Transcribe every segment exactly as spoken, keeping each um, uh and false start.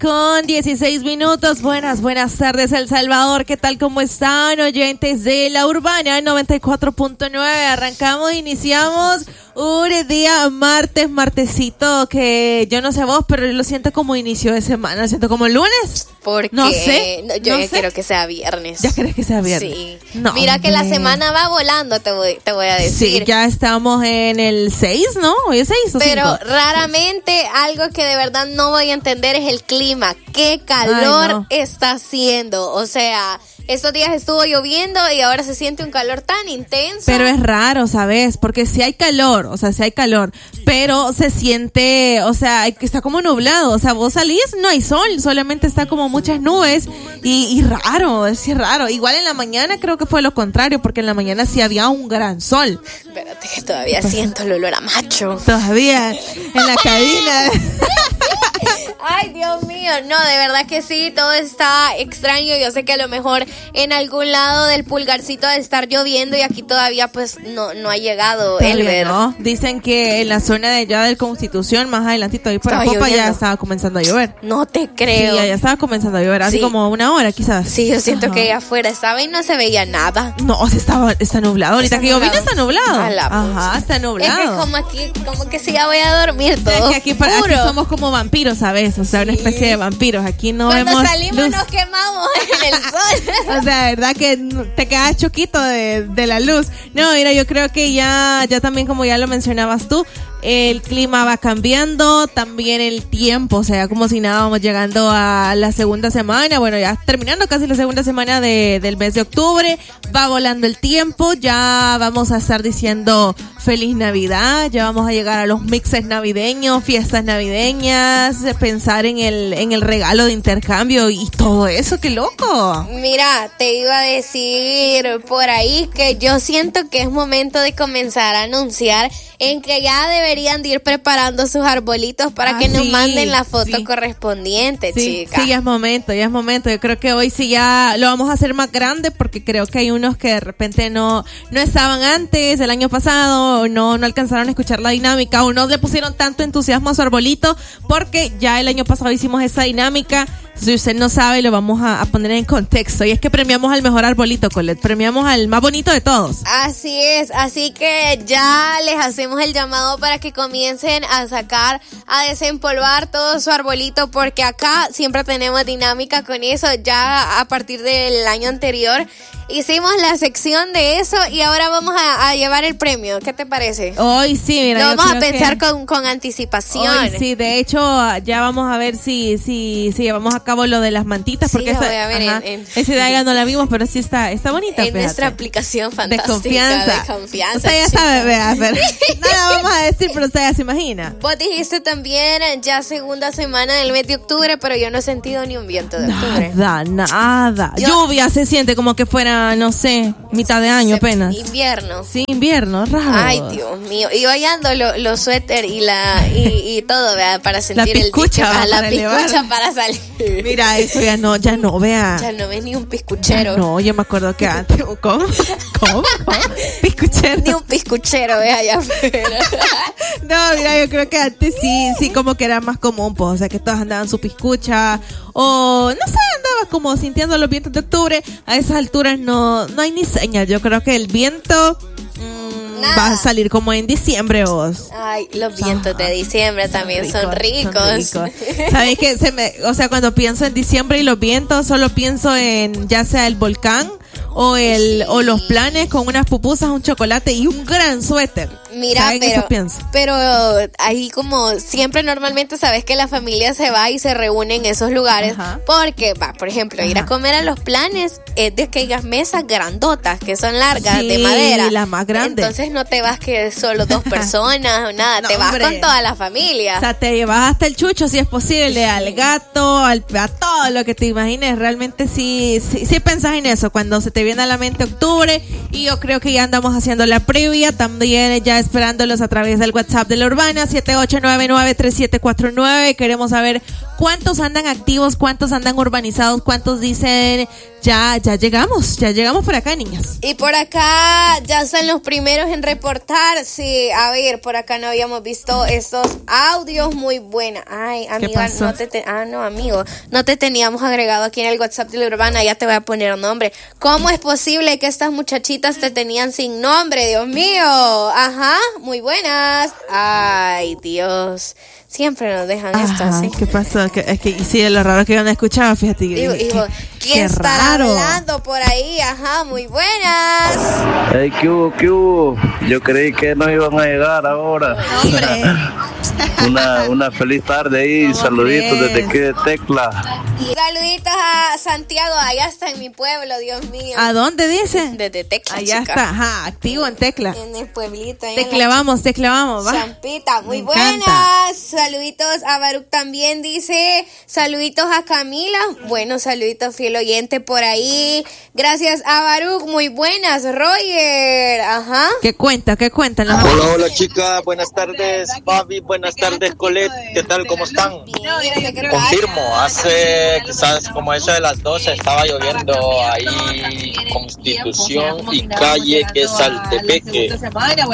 con dieciséis minutos. Buenas, buenas tardes, El Salvador. ¿Qué tal? ¿Cómo están, oyentes de La Urbana noventa y cuatro punto nueve? Arrancamos, iniciamos un día martes, martesito, que yo no sé vos, pero yo lo siento como inicio de semana. Siento como lunes. Porque no sé. No, yo no ya sé. quiero que sea viernes. ¿Ya crees que sea viernes? Sí. No, Mira que la hombre. semana va volando, te voy, te voy a decir. Sí, ya estamos en el seis, ¿no? Hoy es seis o Pero cinco. raramente algo que de verdad no voy a entender es el clima. ¿Qué calor Ay, no. está haciendo? O sea, estos días estuvo lloviendo y ahora se siente un calor tan intenso. Pero es raro, ¿sabes? Porque si hay calor, o sea, si hay calor, pero se siente, o sea, que está como nublado. O sea, vos salís, no hay sol, solamente está como muchas nubes y, y raro, es sí, raro. Igual en la mañana creo que fue lo contrario, porque en la mañana sí había un gran sol. Espérate que todavía siento el olor a macho. Todavía en la cabina. Ay, Dios mío, no, de verdad que sí, todo está extraño. Yo sé que a lo mejor en algún lado del pulgarcito de estar lloviendo y aquí todavía pues no, no ha llegado el Todavía ver. no. Dicen que en la zona de allá del Constitución, más adelantito, ahí por la Estaba Popa, ya lloviendo. estaba comenzando a llover. No te Sí, creo. ya, ya estaba comenzando a llover, así Sí. como una hora quizás. Sí, yo siento Ajá. que allá afuera estaba y no se veía nada. No, o sea, estaba, está nublado. Ahorita Está que yo vine nublado. está nublado. A la Ajá, está Es nublado. que como aquí, como que si ya voy a dormir Es todo que aquí, para, aquí oscuro. somos como vampiros, ¿sabes? O sea, una especie de vampiros. Aquí no Cuando vemos salimos luz. nos quemamos en el sol. O sea, verdad que te quedas choquito de, de la luz. No, mira, yo creo que ya, ya también, como ya lo mencionabas tú, el clima va cambiando, también el tiempo, o sea, como si nada, vamos llegando a la segunda semana, bueno, ya terminando casi la segunda semana de, del mes de octubre, va volando el tiempo, ya vamos a estar diciendo feliz Navidad, ya vamos a llegar a los mixes navideños, fiestas navideñas, pensar en el, en el regalo de intercambio y todo eso, qué loco. Mira, te iba a decir por ahí que yo siento que es momento de comenzar a anunciar en que ya deberían de ir preparando sus arbolitos para Ah, que nos sí, manden la foto sí. correspondiente, Sí, chica. sí, ya es momento, ya es momento. Yo creo que hoy sí ya lo vamos a hacer más grande porque creo que hay unos que de repente no, no estaban antes, el año pasado, o no, no alcanzaron a escuchar la dinámica o no le pusieron tanto entusiasmo a su arbolito porque ya el año pasado hicimos esa dinámica. Si usted no sabe, lo vamos a, a poner en contexto. Y es que premiamos al mejor arbolito, Colette. Premiamos al más bonito de todos. Así es, así que ya les hacemos el llamado para que comiencen a sacar, a desempolvar todo su arbolito, porque acá siempre tenemos dinámica con eso. Ya a partir del año anterior hicimos la sección de eso y ahora vamos a, a llevar el premio. ¿Qué te parece? Hoy sí, mira. Lo yo vamos a creo pensar que- con, con anticipación. Hoy sí, de hecho, ya vamos a ver si, si, si llevamos a cabo lo de las mantitas, Sí, porque la esa, voy a ver ajá, en- en- esa idea ya no la vimos, pero sí está, está bonita. En fíjate. nuestra aplicación De fantástica. confianza. De confianza. Usted ya chica. sabe, vea, pero no la vamos a decir, pero usted ya se imagina. Vos dijiste también ya segunda semana del mes de octubre, pero yo no he sentido ni un viento de octubre. Nada, nada. Yo- Lluvia se siente como que fuera, no sé, mitad de año apenas. Invierno. Sí, invierno, raro. Ay, Dios mío. Y hoy ando los lo suéter y la y, y todo, ¿verdad? Para sentir el piscucha, dicho. va, Ah, la para piscucha elevar. para salir. Mira, eso ya no, ya no, vea. Ya no ves ni un Ya piscuchero. no, yo me acuerdo que antes, ¿cómo? ¿Cómo? ¿Cómo? Piscuchero. Ni un piscuchero, ve allá afuera. No, mira, yo creo que antes sí, sí, como que era más común, pues, o sea, que todos andaban su piscucha, o, no sé, andabas como sintiendo los vientos de octubre. A esas alturas no, no hay ni señal. Yo creo que el viento mm, Nada. va a salir como en diciembre, vos. Ay, los vientos de diciembre también son ricos. son ricos. ¿Sabes qué? Se me, o sea, cuando pienso en diciembre y los vientos, solo pienso en ya sea el volcán o el o los planes con unas pupusas, un chocolate y un gran suéter. Mira, ¿Saben? pero, Eso pienso. pero ahí como siempre normalmente sabes que la familia se va y se reúne en esos lugares. Ajá. Porque, va, por ejemplo, ir a Ajá. comer a los planes es de aquellas mesas grandotas que son largas, Sí, de madera. las más grandes. Entonces no te vas que solo dos personas o nada, No, te vas hombre. con toda la familia. O sea, te llevas hasta el chucho si es posible, al gato, al, a todo lo que te imagines. Realmente sí, sí, sí pensás en eso cuando se te viene a la mente octubre. Y yo creo que ya andamos haciendo la previa, también ya esperándolos a través del WhatsApp de La Urbana, siete ocho nueve nueve tres siete cuatro nueve. Queremos saber cuántos andan activos, cuántos andan urbanizados, cuántos dicen ya, ya llegamos, ya llegamos por acá, niñas. Y por acá ya están los primeros en reportar. Sí, a ver, por acá no habíamos visto estos audios muy buenos. Ay, amiga, no te, te ah, no, amigo, no te teníamos agregado aquí en el WhatsApp de la Urbana, ya te voy a poner nombre. ¿Cómo es posible que estas muchachitas te tenían sin nombre? Dios mío. Ajá, muy buenas. Ay, Dios. Siempre nos dejan Ajá, esto así. ¿Qué pasó? Que, es que sí, lo raro que yo no escuchaba, fíjate. Digo, ¿Qué, hijo, qué, ¿quién qué está raro? hablando por ahí? Ajá, muy buenas. Hey, ¿qué hubo, qué hubo? Yo creí que no iban a llegar ahora. Hombre. una, una feliz tarde ahí, saluditos crees? Desde aquí de Tecla. Saluditos a Santiago, allá está en mi pueblo, Dios mío. ¿A dónde dice? Desde Tecla, allá chica. Está, ajá, activo en Tecla. En el pueblito. Te clavamos, te clavamos, va. Champita, muy Me buenas. encanta. Saluditos a Baruch también dice, saluditos a Camila. Bueno, saluditos fiel oyente por ahí. Gracias a Baruch, muy buenas, Roger. Ajá. ¿Qué cuenta? ¿Qué cuentan? Hola, hola chicas, buenas tardes, Fabi, buenas tardes, Colette, ¿qué tal? ¿Cómo están? Confirmo, hace quizás como eso de las doce estaba lloviendo ahí Constitución y calle que es Saltepeque. Sí,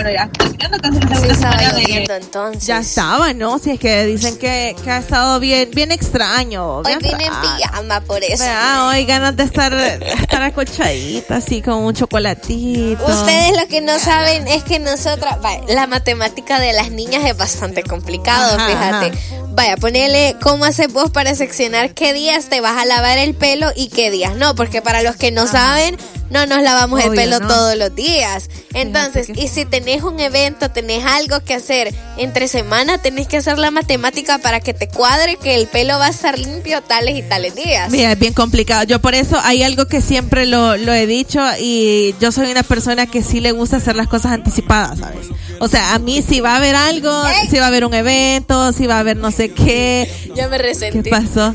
estaba lloviendo entonces. Ya estaba, ¿no? Si es que dicen que, que ha estado bien, bien extraño. Hoy vine en pijama por eso. Ah, hoy ganas de estar, estar acolchadita, así con un chocolatito. Ustedes lo que no saben es que nosotras, vaya, la matemática de las niñas es bastante complicado, ajá, fíjate. Ajá. Vaya, ponele cómo haces vos para seccionar qué días te vas a lavar el pelo y qué días no, porque para los que no ajá. saben, no nos lavamos Obvio, el pelo ¿no? todos los días. Entonces, que... y si tenés un evento, tenés algo que hacer entre semana, tenés que hacer la matemática para que te cuadre que el pelo va a estar limpio tales y tales días. Mira, es bien complicado. Yo por eso hay algo que siempre lo, lo he dicho y yo soy una persona que sí le gusta hacer las cosas anticipadas, ¿sabes? O sea, a mí si va a haber algo, ¿Eh? si va a haber un evento, si va a haber no sé qué. Ya me resentí. ¿Qué pasó?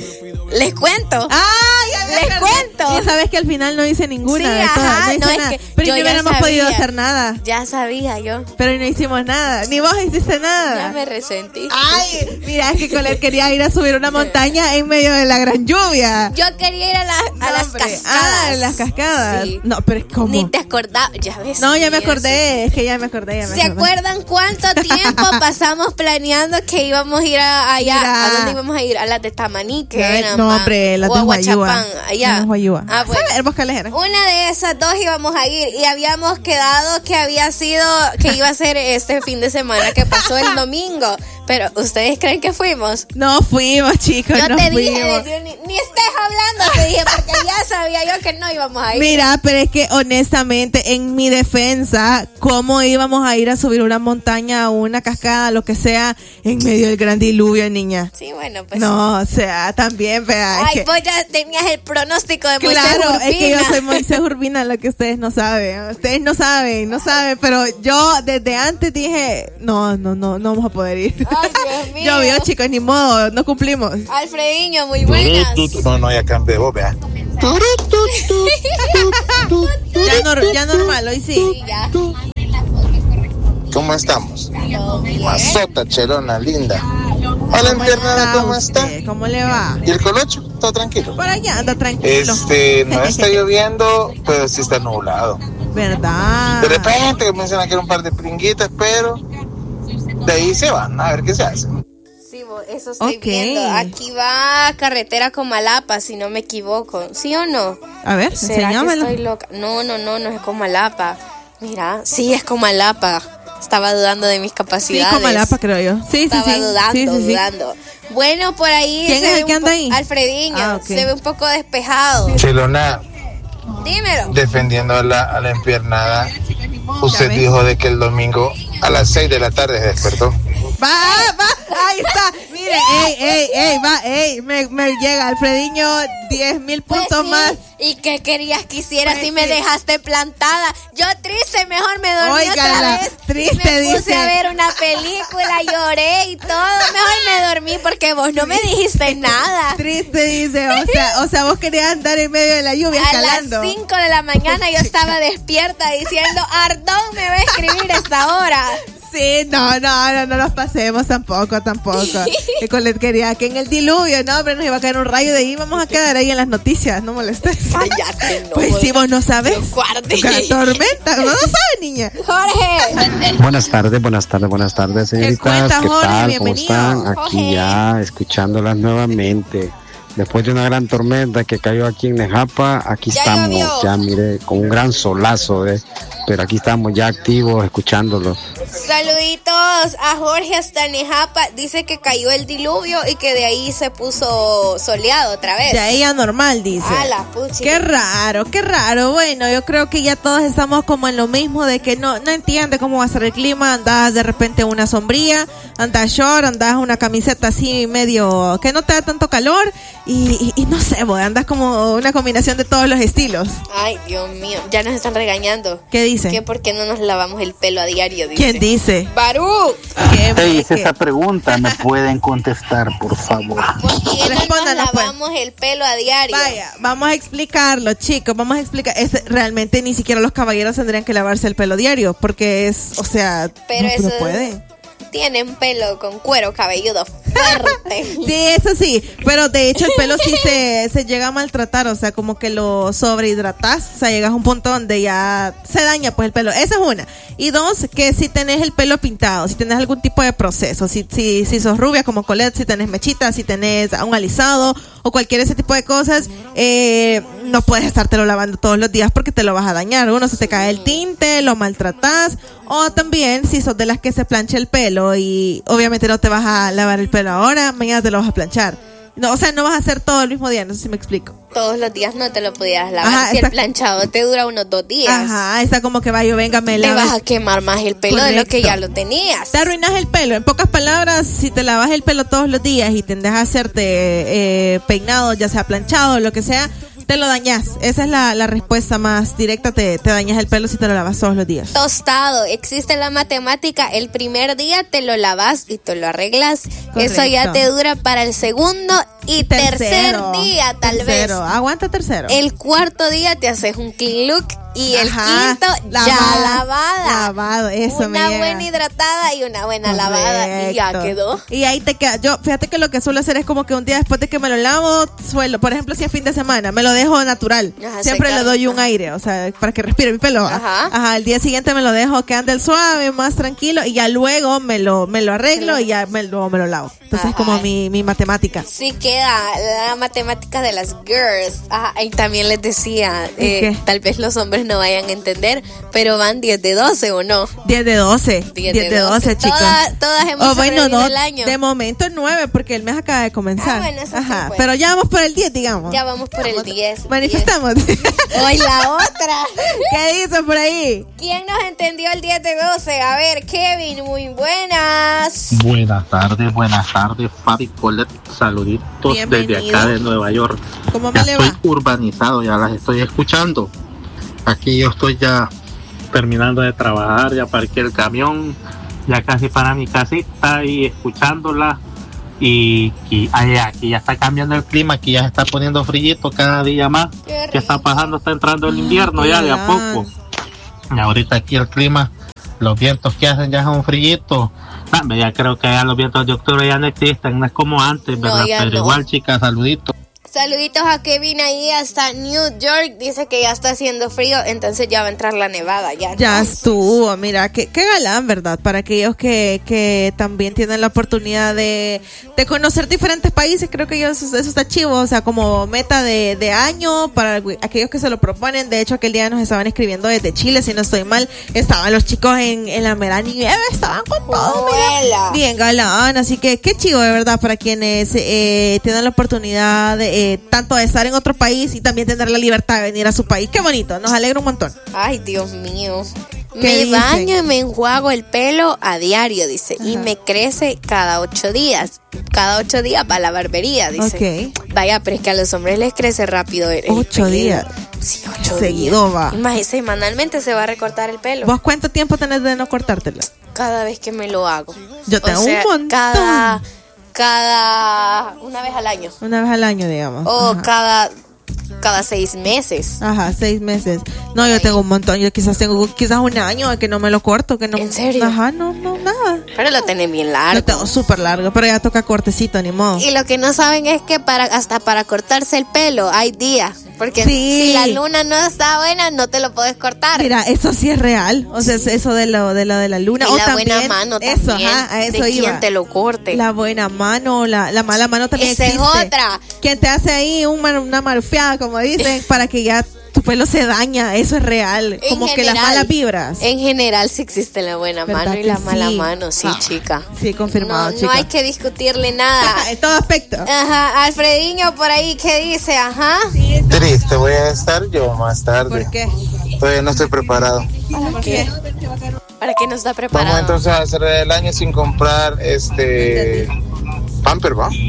Les cuento. ¡Ah! Ya me Les acordé. cuento. Ya sabes que al final no hice ninguna. Sí, de ajá, todas. No hice no, nada. es que Pero yo no ya hubiéramos sabía. podido hacer nada. Ya sabía yo. Pero no hicimos nada. Ni vos hiciste nada. Ya me resentí. Ay, mira, es que Colette quería ir a subir una montaña en medio de la gran lluvia. Yo quería ir a, la, a no, las hombre. cascadas. Ah, las cascadas. Sí. No, pero ¿cómo? Ni te acordabas, ya ves. No, ya me acordé. Es que ya me acordé. Ya me ¿Se acordé. acuerdan cuánto tiempo pasamos planeando que íbamos a ir a, allá? Mira. ¿A dónde íbamos a ir? A las de Tamanique. No, no hombre, las de Guayúa. Allá. Ah, bueno. Una de esas dos íbamos a ir y habíamos quedado que había sido, que iba a ser este fin de semana que pasó el domingo. Pero, ¿ustedes creen que fuimos? No fuimos, chicos. Yo no te fuimos. dije, ni, ni estés hablando, te dije, porque ya sabía yo que no íbamos a ir. Mira, pero es que honestamente, en mi defensa, ¿cómo íbamos a ir a subir una montaña o una cascada, lo que sea, en medio del gran diluvio, niña? Sí, bueno, pues. No, o sea, también, vea. Ay, que... vos ya tenías el pronóstico de Moisés Claro, Urbina. es que yo soy Moisés Urbina, lo que ustedes no saben. Ustedes no saben, no saben, pero yo desde antes dije, no, no, no, no vamos a poder ir. Ay, Dios mío. Llovió, chicos, ni modo, no cumplimos. Alfrediño, muy buenas. No, no, ya cambié vos, vea. ya, no, ya normal, hoy sí. Sí, ya. ¿Cómo estamos? Mazota, chelona, linda. Hola, empiernada, ¿cómo está? ¿Cómo le va? ¿Y el colocho? ¿Todo tranquilo? Por allá anda tranquilo. Este, no está lloviendo, pero sí está nublado. ¿Verdad? De repente comienzan a caer un par de pringuitas, pero de ahí se van, a ver qué se hace. Sí, eso estoy okay. viendo. Aquí va carretera Comalapa, si no me equivoco. ¿Sí o no? A ver, ¿será enséñamelo. que estoy loca? No, no, no, no es Comalapa. Mira, sí es Comalapa. Estaba dudando de mis capacidades. Sí, Comalapa, creo yo. Sí, Estaba sí, sí. dudando, sí, sí, dudando. Sí. Bueno, por ahí ¿Quién se es ve el que un anda po- ahí? Alfrediño. Ah, okay. Se ve un poco despejado. Chelona, dímelo. Defendiendo a la, a la empiernada, usted dijo de que el domingo a las seis de la tarde se despertó. Va, va, ahí está. Mire, ey, ey, ey, va, ey, me, me llega Alfrediño, diez mil puntos Pues sí. más. ¿Y qué querías que hiciera Pues si me sí. dejaste plantada? Yo triste, mejor me dormí Óigala, otra vez. triste, me puse dice. a ver una película, lloré y todo. Mejor me dormí porque vos no me dijiste nada. Triste, dice, o sea, o sea, vos querías andar en medio de la lluvia A escalando. las cinco de la mañana yo estaba despierta diciendo, Ardón me va a escribir esta hora. Sí, no, no, no, no los pasemos tampoco, tampoco. Que Colette quería que en el diluvio, no, hombre, nos iba a caer un rayo de ahí, vamos a quedar ahí en las noticias, no molestes. Cállate, no. Pues si vos no sabes. La tormenta, no lo sabes, niña. Jorge. Buenas tardes, buenas tardes, buenas tardes, señoritas. ¿Qué, cuenta, ¿Qué Jorge? tal? Bienvenido. ¿Cómo están? Aquí Jorge. ya, escuchándolas nuevamente. Después de una gran tormenta que cayó aquí en Nejapa, aquí Ya estamos, llovió. ya mire, con un gran solazo, ¿eh? Pero aquí estamos ya activos, escuchándolos. Saluditos a Jorge hasta Nejapa. Dice que cayó el diluvio y que de ahí se puso soleado otra vez. Ya ella normal, dice. A la puchi. Qué raro, qué raro. Bueno, yo creo que ya todos estamos como en lo mismo de que no, no entiende cómo va a ser el clima. Andas de repente una sombría, andas short, andas una camiseta así medio que no te da tanto calor y, y, y no sé, vos andas como una combinación de todos los estilos. Ay, Dios mío. Ya nos están regañando. ¿Qué dice? Que por qué no nos lavamos el pelo a diario, dice. ¿Quién dice? Barú. ¿Qué Te hice que- esa pregunta, me pueden contestar, por favor. ¿Por qué no nos Respóndanos, pues. lavamos el pelo a diario? Vaya, vamos a explicarlo, chicos, vamos a explicar. Es, realmente ni siquiera los caballeros tendrían que lavarse el pelo diario, porque es, o sea, Pero no, eso no puede. Tienen pelo con cuero cabelludo fuerte. Sí, eso sí, pero de hecho el pelo sí se, se llega a maltratar, o sea, como que lo sobrehidratas, o sea, llegas a un punto donde ya se daña pues el pelo. Esa es una. Y dos, que si tenés el pelo pintado, si tenés algún tipo de proceso, si, si, si sos rubia como Colette, si tenés mechitas, si tenés un alisado o cualquier ese tipo de cosas, eh, no puedes estártelo lavando todos los días porque te lo vas a dañar. Uno, se te cae el tinte, lo maltratas, o también si sos de las que se plancha el pelo y obviamente no te vas a lavar el pelo ahora, mañana te lo vas a planchar. No, o sea, no vas a hacer todo el mismo día, no sé si me explico. Todos los días no te lo pudieras lavar. Ajá, si está- el planchado te dura unos dos días, Ajá, está como que va, yo venga, me te lavo. vas a quemar más el pelo de lo que Correcto. ya lo tenías. Te arruinas el pelo. En pocas palabras, si te lavas el pelo todos los días y tendes a hacerte eh, peinado, ya sea planchado, lo que sea, te lo dañas. Esa es la, la respuesta más directa. Te, te dañas el pelo si te lo lavas todos los días. Tostado, existe la matemática, el primer día te lo lavas y te lo arreglas, eso ya Correcto. te dura para el segundo y tercer día tal tercero. vez. Aguanta tercero. El cuarto día te haces un clean look y el Ajá, quinto ya lavada. lavada. Lavado, eso me Una llega. buena hidratada y una buena lavada y ya Correcto. quedó. Y ahí te queda. Yo, fíjate que lo que suelo hacer es como que un día después de que me lo lavo, suelo, por ejemplo, si es fin de semana, me lo dejo natural. Ajá, Siempre secar. le doy un aire, o sea, para que respire mi pelo. Ajá. Ajá, el día siguiente me lo dejo que ande el suave, más tranquilo, y ya luego me lo, me lo arreglo y ya me lo, me lo lavo. Entonces Ajá. es como mi, mi matemática. Sí queda la matemática de las girls. Ajá, y también les decía, eh, ¿Qué? tal vez los hombres no vayan a entender, pero van diez de doce o no. diez de doce. diez diez de doce, chicos. Todas, todas hemos O bueno, sobrevivido no, el año. de momento nueve, porque el mes acaba de comenzar. Ah, bueno, eso sí, Ajá, pues. pero ya vamos por el diez, digamos. Ya vamos por el diez. Manifestamos. Hoy la otra. ¿Qué dice por ahí? ¿Quién nos entendió el diez de doce? A ver, Kevin, muy buenas. Buenas tardes, buenas tardes, Fabi Colette, saluditos Bienvenido. desde acá de Nueva York. ¿Cómo Ya me le estoy va? urbanizado, ya las estoy escuchando. Aquí yo estoy ya terminando de trabajar, ya parqué el camión, ya casi para mi casita y escuchándola. Y, y ay, aquí ya está cambiando el clima, aquí ya se está poniendo frillito cada día más. Qué ¿Qué está rico. pasando? Está entrando el invierno ya de a poco. Y ahorita aquí el clima, los vientos que hacen ya son frillitos. Ah, ya creo que ya los vientos de octubre ya no existen, no es como antes, No, ¿verdad? ya Pero no. igual, chicas, saluditos. Saluditos a Kevin ahí hasta New York. Dice que ya está haciendo frío, entonces ya va a entrar la nevada. Ya, Ya entonces. estuvo, mira, qué, qué galán, ¿verdad? Para aquellos que, que también tienen la oportunidad de, de conocer diferentes países, creo que yo, eso, eso está chivo, o sea, como meta de, de año para aquellos que se lo proponen. De hecho, aquel día nos estaban escribiendo desde Chile, si no estoy mal, estaban los chicos en, en la mera nieve, estaban con todo, mira. Abuela. Bien galán, así que qué chivo de verdad para quienes eh, tienen la oportunidad de, eh, tanto de estar en otro país y también tener la libertad de venir a su país. Qué bonito, nos alegra un montón. Ay, Dios mío. ¿Qué Me dicen? baño y me enjuago el pelo a diario, dice. Y Ajá. me crece cada ocho días. Cada ocho días va a la barbería, dice. Ok. Vaya, pero es que a los hombres les crece rápido el, el Ocho pelo. días. Sí, ocho Seguido días. va. Imagínate, semanalmente se va a recortar el pelo. ¿Vos cuánto tiempo tenés de no cortártela? Cada vez que me lo hago. Yo tengo O sea, un montón. Cada, cada, una vez al año. Una vez al año, digamos. O Ajá. cada cada seis meses. Ajá, seis meses. No, yo tengo un montón. Yo quizás tengo quizás un año que no me lo corto. Que no, ¿En serio? Ajá, no, no, nada. Pero lo tenés bien largo. Lo tengo súper largo, pero ya toca cortecito, ni modo. Y lo que no saben es que para hasta para cortarse el pelo hay días. Porque Sí. si la luna no está buena, no te lo puedes cortar. Mira, eso sí es real. O sea, eso de lo de, lo de la luna. Y o la también, buena mano también. Eso, ajá, a eso de iba. quien te lo corte. La buena mano, la, la mala mano también Esa es existe. otra. Quien te hace ahí un, mar- una marufeada, como dicen, para que ya tu pelo se daña. Eso es real. En Como que general, las malas vibras. En general sí existe la buena ¿Verdad mano y que la mala sí? mano, sí, Ah, chica. Sí, confirmado, No, chica. no hay que discutirle nada. En todo aspecto. Ajá, Alfredinho por ahí, ¿qué dice? Ajá. Triste voy a estar yo más tarde. ¿Por qué? Todavía no estoy preparado. ¿Por qué? ¿Para qué no está Vamos preparado? entonces a hacer el año sin comprar este Pamper, ¿va?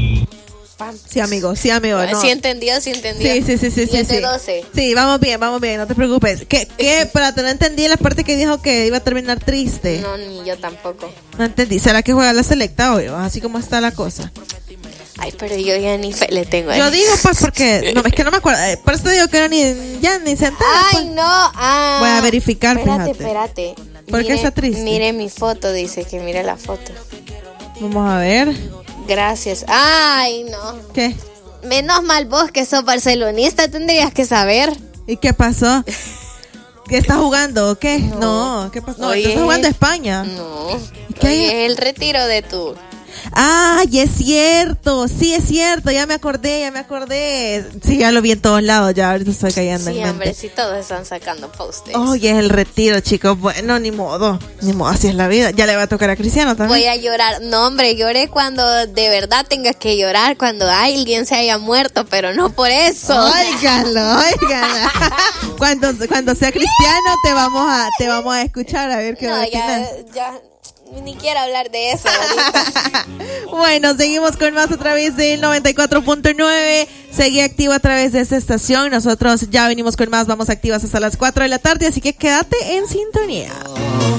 Sí, amigo, sí, amigo. No. Sí entendió, sí entendió. Sí, sí, sí, sí, sí, diez de sí. doce. Sí, vamos bien, vamos bien, no te preocupes. Que, que, para te no entendí la parte que dijo que iba a terminar triste. No, ni yo tampoco. No entendí. ¿Será que juega la selecta hoy? Así como está la cosa. Ay, pero yo ya ni fe le tengo. Yo digo, pues, porque, no, es que no me acuerdo. eh, Por eso te digo que no ni, ya ni se entera. Ay, pues. no. Ah, Voy a verificar, espérate, fíjate. espérate. ¿Por qué Mire- está triste? Mire mi foto, dice que mire la foto. Vamos a ver. Gracias. Ay, no. ¿Qué? Menos mal vos que sos barcelonista, tendrías que saber. ¿Y qué pasó? ¿Qué estás jugando o qué? No, ¿qué pasó? No, Oye. estás jugando a España. No. ¿Qué? Oye, es el retiro de tu. Ah, y es cierto, sí es cierto, ya me acordé, ya me acordé. Sí, ya lo vi en todos lados, ya ahorita estoy cayendo Sí, en hombre, mente. sí, todos están sacando posters. Oye, es el retiro, chicos. Bueno, ni modo, ni modo, así es la vida. Ya le va a tocar a Cristiano también. Voy a llorar. No, hombre, lloré cuando de verdad tengas que llorar, cuando alguien se haya muerto, pero no por eso. Óigalo, óigalo. Cuando, cuando sea cristiano te vamos a, te vamos a escuchar a ver qué No, ya, opinas. ya, ni quiero hablar de eso ahorita. Bueno, seguimos con más a través del noventa y cuatro punto nueve. Seguí activo a través de esta estación. Nosotros ya venimos con más. Vamos activas hasta las cuatro de la tarde. Así que quédate en sintonía.